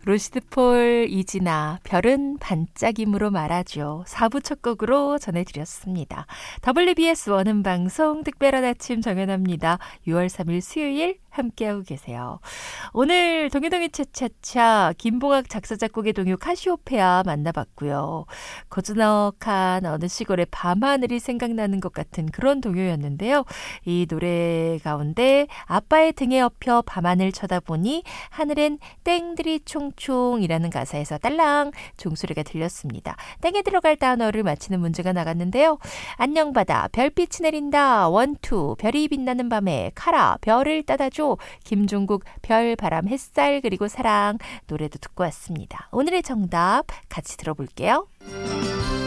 로시드폴 이진아 별은 반짝임으로 말하죠. 4부 첫 곡으로 전해드렸습니다. WBS 원음방송 특별한 아침 정연아입니다. 6월 3일 수요일 함께하고 계세요. 오늘 동요동요 차차차 김봉학 작사 작곡의 동요 카시오페아 만나봤고요. 고즈넉한 어느 시골의 밤하늘이 생각나는 것 같은 그런 동요였는데요. 이 노래 가운데 아빠의 등에 엎여 밤하늘 쳐다보니 하늘엔 땡들이 총총이라는 가사에서 딸랑 종소리가 들렸습니다. 땡에 들어갈 단어를 맞히는 문제가 나갔는데요. 안녕 바다 별빛이 내린다 원투 별이 빛나는 밤에 카라 별을 따다줘 김종국 별 바람 햇살 그리고 사랑 노래도 듣고 왔습니다. 오늘의 정답 같이 들어볼게요.